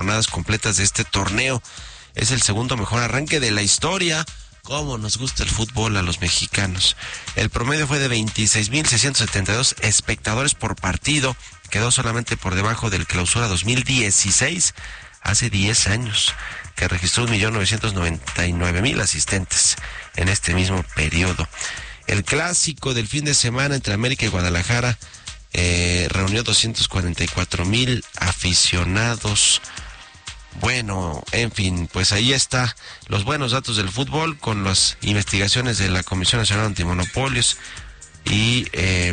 jornadas completas de este torneo. Es el segundo mejor arranque de la historia. Cómo nos gusta el fútbol a los mexicanos. El promedio fue de 26,672 espectadores por partido. Quedó solamente por debajo del Clausura 2016, hace 10 años, que registró 1,999,000 asistentes en este mismo periodo. El clásico del fin de semana entre América y Guadalajara reunió 244,000 aficionados. Bueno, en fin, pues ahí está los buenos datos del fútbol con las investigaciones de la Comisión Nacional de Antimonopolios y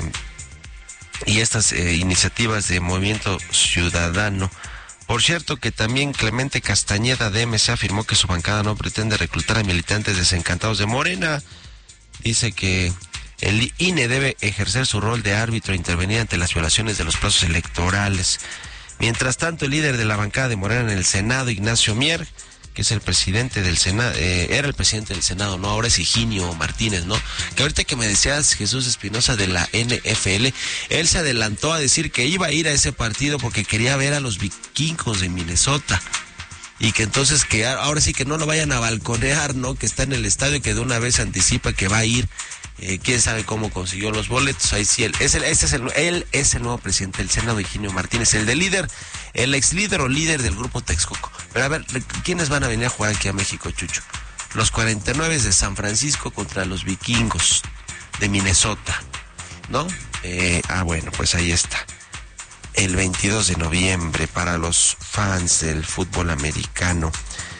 estas iniciativas de Movimiento Ciudadano. Por cierto que también Clemente Castañeda de MC afirmó que su bancada no pretende reclutar a militantes desencantados de Morena. Dice que el INE debe ejercer su rol de árbitro e intervenir ante las violaciones de los plazos electorales. Mientras tanto, el líder de la bancada de Morena en el Senado, Ignacio Mier, que es el presidente del Senado, era el presidente del Senado, ¿no? Ahora es Higinio Martínez, ¿no? Que ahorita que me decías, Jesús Espinosa, de la NFL, él se adelantó a decir que iba a ir a ese partido porque quería ver a los vikingos de Minnesota. Y que entonces que ahora sí que no lo vayan a balconear, ¿no? Que está en el estadio y que de una vez anticipa que va a ir. Quién sabe cómo consiguió los boletos. Ahí sí, él es el nuevo presidente del Senado, Higinio Martínez, el ex líder o líder del grupo Texcoco. Pero a ver, ¿quiénes van a venir a jugar aquí a México, Chucho? Los 49 de San Francisco contra los vikingos de Minnesota, ¿no? Bueno, pues ahí está. El 22 de noviembre para los fans del fútbol americano.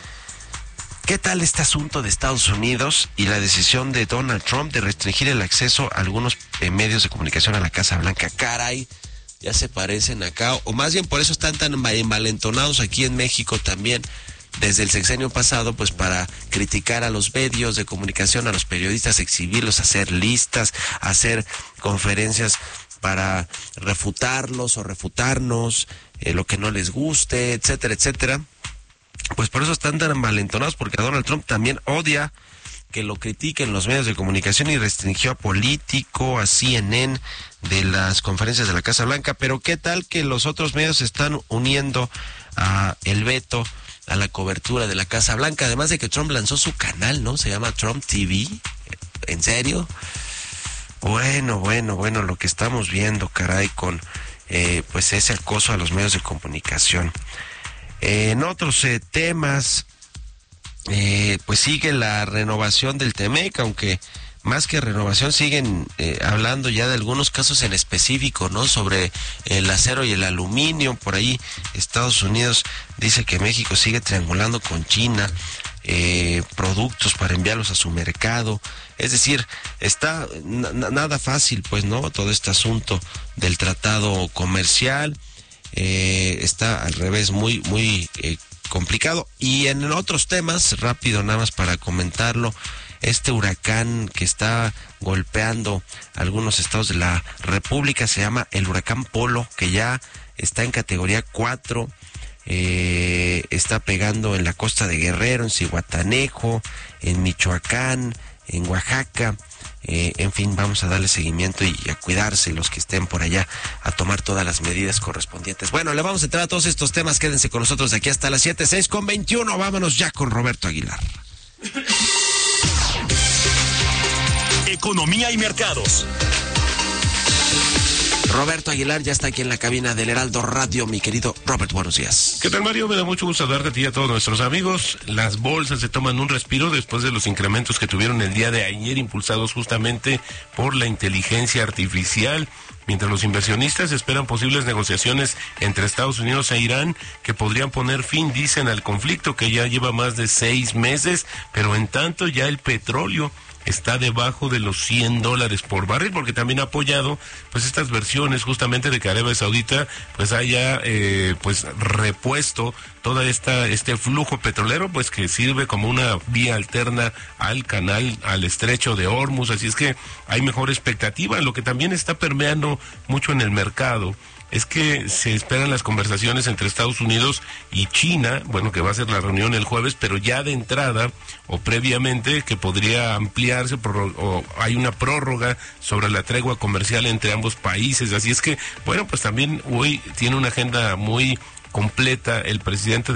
¿Qué tal este asunto de Estados Unidos y la decisión de Donald Trump de restringir el acceso a algunos medios de comunicación a la Casa Blanca? Caray, ya se parecen acá, o más bien por eso están tan envalentonados aquí en México también, desde el sexenio pasado, pues para criticar a los medios de comunicación, a los periodistas, exhibirlos, hacer listas, hacer conferencias para refutarlos o refutarnos, lo que no les guste, etcétera, etcétera. Pues por eso están tan envalentonados, porque a Donald Trump también odia que lo critiquen los medios de comunicación y restringió a Político, a CNN de las conferencias de la Casa Blanca. Pero qué tal que los otros medios se están uniendo a el veto a la cobertura de la Casa Blanca, además de que Trump lanzó su canal, ¿no? Se llama Trump TV. ¿En serio? Bueno, lo que estamos viendo, caray, con pues ese acoso a los medios de comunicación. En otros temas, pues sigue la renovación del TEMEC, aunque más que renovación siguen hablando ya de algunos casos en específico, ¿no? Sobre el acero y el aluminio. Por ahí Estados Unidos dice que México sigue triangulando con China productos para enviarlos a su mercado. Es decir, está nada fácil, pues, ¿no? Todo este asunto del tratado comercial. Está al revés, muy complicado. Y en otros temas, rápido nada más para comentarlo, este huracán que está golpeando algunos estados de la República se llama el huracán Polo, que ya está en categoría 4, está pegando en la costa de Guerrero, en Zihuatanejo, en Michoacán, en Oaxaca. En fin, vamos a darle seguimiento y a cuidarse los que estén por allá, a tomar todas las medidas correspondientes. Bueno, le vamos a entrar a todos estos temas, quédense con nosotros de aquí hasta las 7:06:21, vámonos ya con Roberto Aguilar. Economía y mercados. Roberto Aguilar ya está aquí en la cabina del Heraldo Radio. Mi querido Robert, buenos días. ¿Qué tal, Mario? Me da mucho gusto saludarte a ti y a todos nuestros amigos. Las bolsas se toman un respiro después de los incrementos que tuvieron el día de ayer, impulsados justamente por la inteligencia artificial. Mientras los inversionistas esperan posibles negociaciones entre Estados Unidos e Irán que podrían poner fin, dicen, al conflicto que ya lleva más de 6 meses, pero en tanto ya el petróleo está debajo de los $100 por barril, porque también ha apoyado pues estas versiones justamente de que Arabia Saudita pues haya pues repuesto toda este flujo petrolero, pues que sirve como una vía alterna al canal, al estrecho de Hormuz. Así es que hay mejor expectativa. Lo que también está permeando mucho en el mercado es que se esperan las conversaciones entre Estados Unidos y China, bueno, que va a ser la reunión el jueves, pero ya de entrada o previamente que podría ampliarse o hay una prórroga sobre la tregua comercial entre ambos países. Así es que, bueno, pues también hoy tiene una agenda muy completa el presidente